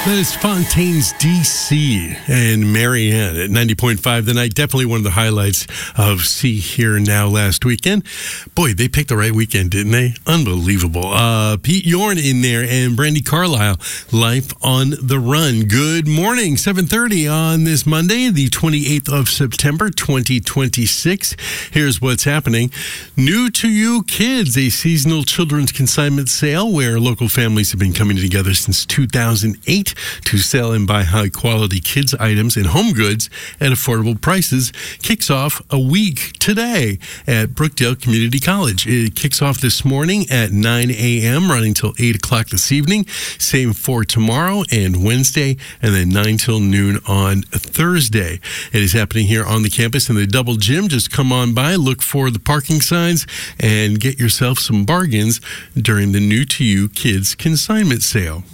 That is Fontaine's DC and Marianne at 90.5 The Night. Definitely one of the highlights of See Here Now last weekend. Boy, they picked the right weekend, didn't they? Unbelievable. Pete Yorn in there and Brandy Carlisle, Life on the Run. Good morning, 7:30 on this Monday, the 28th of September, 2026. Here's what's happening. New to You Kids, a seasonal children's consignment sale where local families have been coming together since 2008 to sell and buy high-quality kids' items and home goods at affordable prices, kicks off a week today at Brookdale Community College. It kicks off this morning at 9 a.m., running till 8 o'clock this evening. Same for tomorrow and Wednesday, and then 9 till noon on Thursday. It is happening here on the campus in the Double Gym. Just come on by, look for the parking signs, and get yourself some bargains during the New to You Kids consignment sale.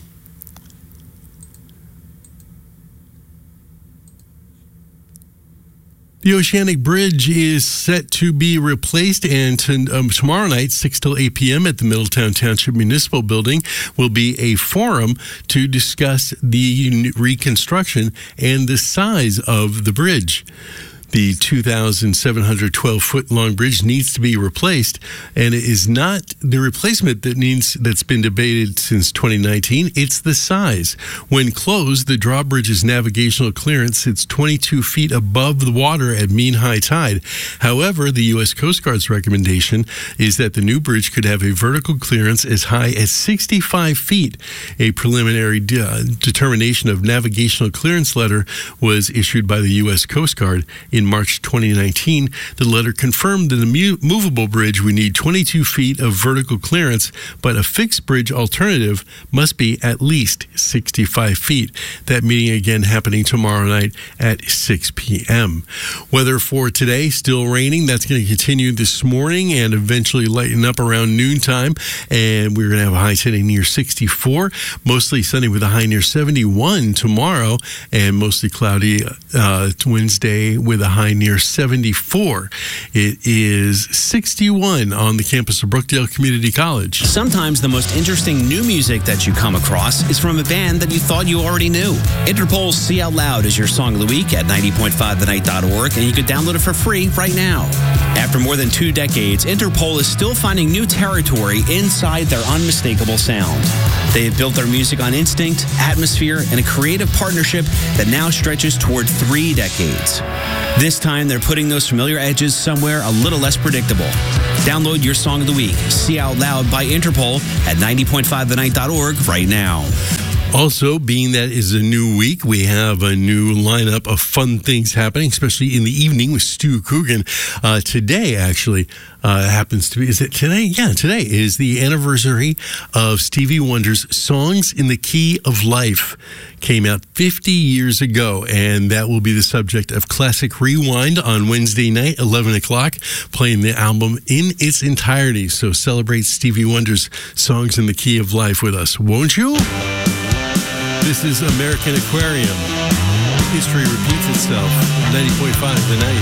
The Oceanic Bridge is set to be replaced, and tomorrow night, 6 till 8 p.m. at the Middletown Township Municipal Building will be a forum to discuss the reconstruction and the size of the bridge. The 2,712-foot-long bridge needs to be replaced, and it is not the replacement that's been debated since 2019. It's the size. When closed, the drawbridge's navigational clearance sits 22 feet above the water at mean high tide. However, the U.S. Coast Guard's recommendation is that the new bridge could have a vertical clearance as high as 65 feet. A preliminary determination of navigational clearance letter was issued by the U.S. Coast Guard in March 2019. The letter confirmed that the movable bridge would need 22 feet of vertical clearance, but a fixed bridge alternative must be at least 65 feet. That meeting again happening tomorrow night at 6 p.m. Weather for today, still raining. That's going to continue this morning and eventually lighten up around noontime. And we're going to have a high sitting near 64. Mostly sunny with a high near 71 tomorrow, and mostly cloudy Wednesday with a high near 74. It is 61 on the campus of Brookdale Community College. Sometimes the most interesting new music that you come across is from a band that you thought you already knew. Interpol's See Out Loud is your song of the week at 90.5thenight.org, and you can download it for free right now. After more than 2 decades, Interpol is still finding new territory inside their unmistakable sound. They have built their music on instinct, atmosphere, and a creative partnership that now stretches toward 3 decades. This time, they're putting those familiar edges somewhere a little less predictable. Download your song of the week, See Out Loud by Interpol at 90.5thenight.org right now. Also, being that is a new week, we have a new lineup of fun things happening, especially in the evening with Stu Coogan. Today, actually, happens to be, is it today? Yeah, today is the anniversary of Stevie Wonder's Songs in the Key of Life. Came out 50 years ago, and that will be the subject of Classic Rewind on Wednesday night, 11 o'clock, playing the album in its entirety. So celebrate Stevie Wonder's Songs in the Key of Life with us, won't you? This is American Aquarium. History repeats itself. 90.5 The Night.